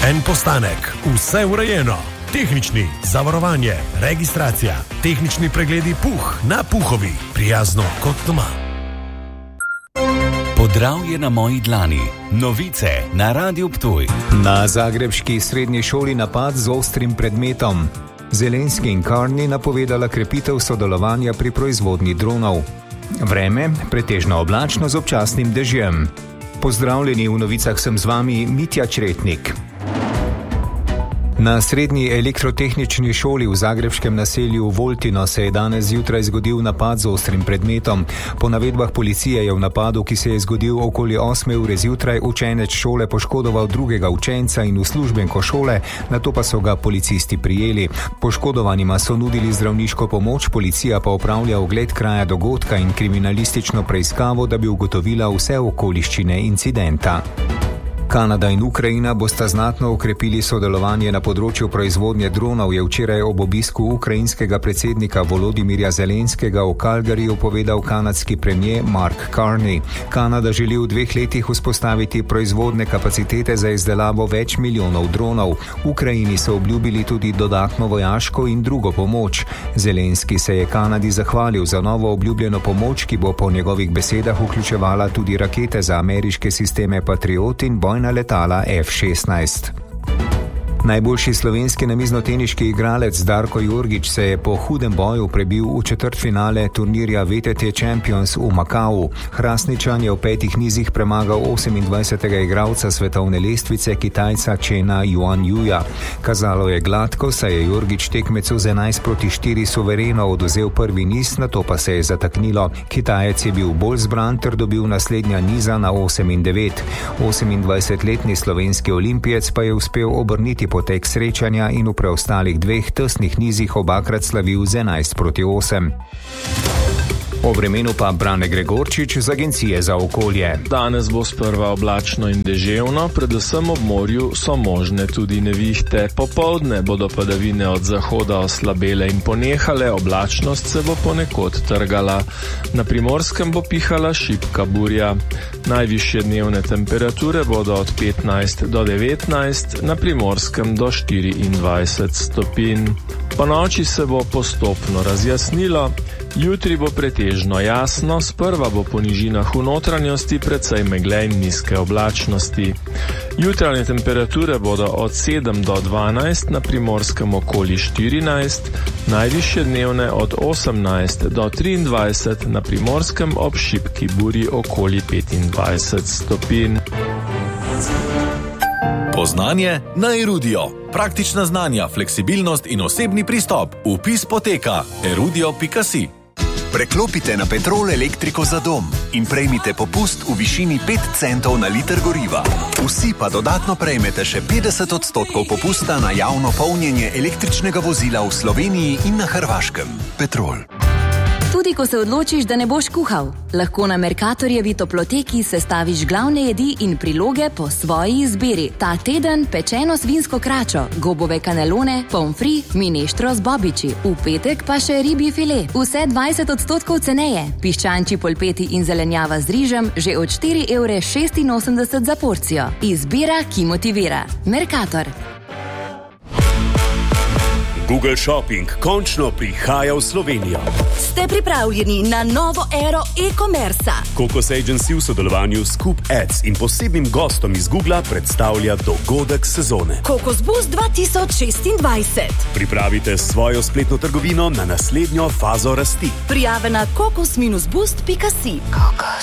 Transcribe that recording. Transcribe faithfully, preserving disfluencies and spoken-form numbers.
En postanek, vse urejeno. Tehnični, zavarovanje, registracija, tehnični pregledi Puh na Puhovi. Prijazno kot doma. Podravje na moji dlani. Novice na Radiu Ptuj. Na zagrebški srednji šoli napad z ostrim predmetom. Zelenski in Carney napovedala krepitev sodelovanja pri proizvodnji dronov. Vreme pretežno oblačno z občasnim dežjem. Pozdravljeni, v novicah sem z vami Mitja Čretnik. Na srednji elektrotehnični šoli v zagrebškem naselju Voltino se je danes zjutraj zgodil napad z ostrim predmetom. Po navedbah policije je v napadu, ki se je zgodil okoli osme ure zjutraj, učenec šole poškodoval drugega učenca in uslužbenko šole, nato pa so ga policisti prijeli. Poškodovanima so nudili zdravniško pomoč, policija pa opravlja ogled kraja dogodka in kriminalistično preiskavo, da bi ugotovila vse okoliščine incidenta. Kanada in Ukrajina bosta znatno okrepili sodelovanje na področju proizvodnje dronov, je včeraj ob obisku ukrajinskega predsednika Volodimirja Zelenskega v Calgaryju povedal kanadski premier Mark Carney. Kanada želi v dveh letih vzpostaviti proizvodne kapacitete za izdelavo več milijonov dronov. Ukrajini so obljubili tudi dodatno vojaško in drugo pomoč. Zelenski se je Kanadi zahvalil za novo obljubljeno pomoč, ki bo po njegovih besedah vključevala tudi rakete za ameriške sisteme Patriot in bojna letala F šestnajst. Najboljši slovenski namiznoteniški igralec Darko Jorgić se je po hudem boju prebil v četrtfinale turnirja V T T Champions v Makau. Hrastničan je v petih nizih premagal osemindvajsetega igralca svetovne lestvice, Kitajca Chena Yuan Yuja. Kazalo je gladko, saj je Jorgić tekmecu z enajst proti štiri suvereno odvzel prvi niz, nato pa se je zataknilo. Kitajec je bil bolj zbran ter dobil naslednja niza na osem in devet. osemindvajsetletni slovenski olimpijec pa je uspel obrniti potek srečanja in v preostalih dveh tesnih nizih obakrat slavil z enajst proti osem. O vremenu pa Brane Gregorčič z Agencije za okolje. Danes bo sprva oblačno in deževno, predvsem ob morju so možne tudi nevihte. Popoldne bodo padavine od zahoda oslabele in ponehale, oblačnost se bo ponekod trgala. Na Primorskem bo pihala šibka burja. Najvišje dnevne temperature bodo od petnajst do devetnajst, na Primorskem do štiriindvajset stopinj. Po noči se bo postopno razjasnilo, jutri bo pretežno jasno, sprva bo po nižinah v notranjosti precej megle in nizke oblačnosti. Jutranje temperature bodo od sedem do dvanajst, na Primorskem okoli štirinajst, najvišje dnevne od osemnajst do triindvajset, na Primorskem ob šibki burji okoli petindvajset stopinj. Poznanje na Erudio. Praktična znanja, fleksibilnost in osebni pristop. Vpis poteka erudio pika si. Preklopite na Petrol elektriko za dom in prejmite popust v višini pet centov na liter goriva. Vsi pa dodatno prejmete še petdeset odstotkov popusta na javno polnjenje električnega vozila v Sloveniji in na Hrvaškem. Petrol. Tudi ko se odločiš, da ne boš kuhal, lahko na Mercatorjevi toploteki sestaviš glavne jedi in priloge po svoji izbiri. Ta teden pečeno svinsko kračo, gobove kanelone, pomfri, mineštro z bobiči. V petek pa še ribji file. Vse dvajset odstotkov ceneje. Piščančji polpeti in zelenjava z rižem že od štiri evre šestinosemdeset za porcijo. Izbira, ki motivira. Mercator. Google Shopping končno prihaja v Slovenijo. Ste pripravljeni na novo ero e-commerca? Kokos Agency v sodelovanju s Coop Ads in posebnim gostom iz Googla predstavlja dogodek sezone. Kokos Boost dva tisoč šestindvajset. Pripravite svojo spletno trgovino na naslednjo fazo rasti. Prijave na kokos boost pika si. Kokos.